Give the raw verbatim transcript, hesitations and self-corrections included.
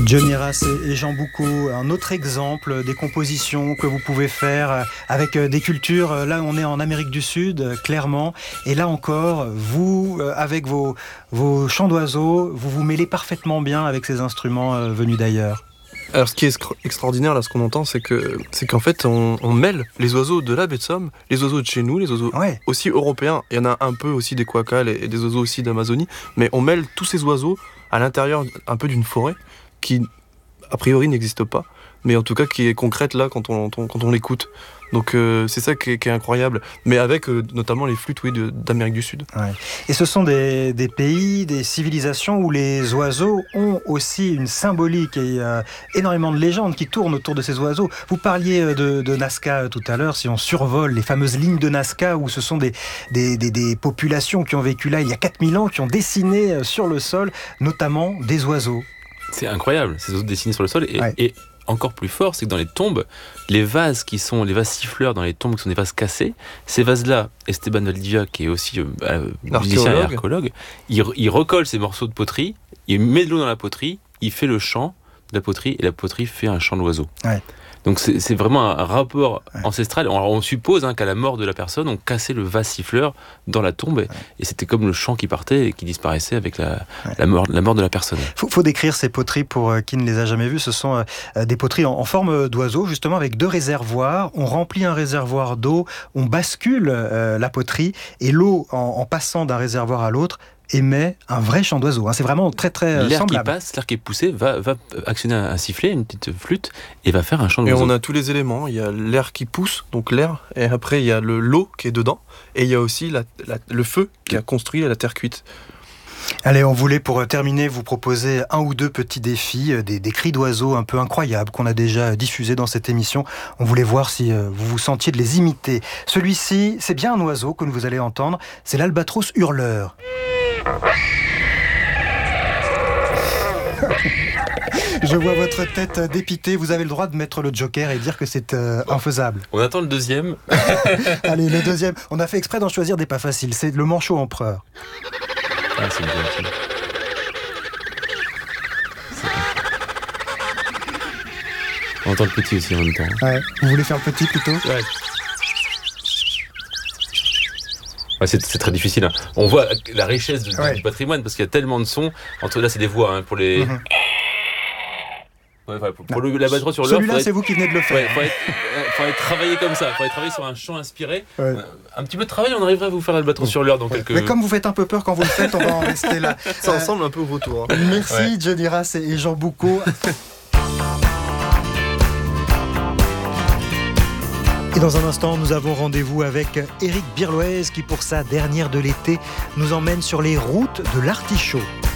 Johnny Rass et Jean Boucaud, un autre exemple des compositions que vous pouvez faire avec des cultures. Là, on est en Amérique du Sud, clairement. Et là encore, vous, avec vos, vos chants d'oiseaux, vous vous mêlez parfaitement bien avec ces instruments venus d'ailleurs. Alors ce qui est extraordinaire là, ce qu'on entend, c'est que c'est qu'en fait on, on mêle les oiseaux de la baie de Somme, les oiseaux de chez nous, les oiseaux ouais. aussi européens. Il y en a un peu aussi des quaquas et des oiseaux aussi d'Amazonie, mais on mêle tous ces oiseaux à l'intérieur un peu d'une forêt qui a priori n'existe pas, mais en tout cas qui est concrète là quand on, on quand on l'écoute. Donc euh, c'est ça qui est, qui est incroyable, mais avec euh, notamment les flûtes oui, de, d'Amérique du Sud. Ouais. Et ce sont des, des pays, des civilisations où les oiseaux ont aussi une symbolique et euh, énormément de légendes qui tournent autour de ces oiseaux. Vous parliez de, de Nazca tout à l'heure, si on survole les fameuses lignes de Nazca où ce sont des, des, des, des populations qui ont vécu là il y a quatre mille ans, qui ont dessiné sur le sol, notamment des oiseaux. C'est incroyable, ces oiseaux dessinés sur le sol et, ouais. et encore plus fort, c'est que dans les tombes, les vases qui sont les vases siffleurs dans les tombes qui sont des vases cassés, ces vases-là, Esteban Valdivia, qui est aussi euh, musicien et archéologue, il, il recolle ces morceaux de poterie, il met de l'eau dans la poterie, il fait le chant de la poterie et la poterie fait un chant d'oiseau. Ouais. Donc c'est, c'est vraiment un rapport ouais. ancestral. On, on suppose hein, qu'à la mort de la personne, on cassait le vase siffleur dans la tombe ouais. et c'était comme le chant qui partait et qui disparaissait avec la, ouais. la, mort, la mort de la personne. Il faut, faut décrire ces poteries pour euh, qui ne les a jamais vues. Ce sont euh, des poteries en, en forme d'oiseau, justement avec deux réservoirs. On remplit un réservoir d'eau, on bascule euh, la poterie et l'eau, en, en passant d'un réservoir à l'autre, émet un vrai chant d'oiseau. Hein. C'est vraiment très très l'air semblable. L'air qui passe, l'air qui est poussé va, va actionner un sifflet, une petite flûte et va faire un chant d'oiseau. Et on a tous les éléments. Il y a l'air qui pousse, donc l'air, et après il y a le, l'eau qui est dedans, et il y a aussi la, la, le feu qui a construit la terre cuite. Allez, on voulait pour terminer vous proposer un ou deux petits défis, des, des cris d'oiseaux un peu incroyables qu'on a déjà diffusés dans cette émission. On voulait voir si vous vous sentiez de les imiter. Celui-ci, c'est bien un oiseau que vous allez entendre, c'est l'albatros hurleur. Je vois votre tête dépitée, vous avez le droit de mettre le joker et dire que c'est euh, infaisable. On attend le deuxième. Allez, le deuxième. On a fait exprès d'en choisir des pas faciles, c'est le manchot empereur. Ah, c'est bien, c'est bien. On entend le petit aussi en même temps. Ouais. Vous voulez faire le petit plutôt ? Ouais. Ouais, c'est, c'est très difficile. Hein. On voit la richesse du, ouais. du patrimoine parce qu'il y a tellement de sons. Entre là, c'est des voix hein, pour les. Mm-hmm. Ouais, voilà, pour, pour le, la batterie sur l'heure. Celui-là, être... c'est vous qui venez de le faire. Ouais, faut être, faut être travaillé comme ça. Faut être travaillé sur un chant inspiré. Ouais. Un petit peu de travail, on arriverait à vous faire l'albatros sur l'heure dans ouais. quelques. Mais comme vous faites un peu peur quand vous le faites, on va en rester là. Ça ressemble un peu au retour. Hein. Merci ouais. Johnny Rass et Jean Boucaud. Et dans un instant, nous avons rendez-vous avec Éric Birloez qui, pour sa dernière de l'été, nous emmène sur les routes de l'artichaut.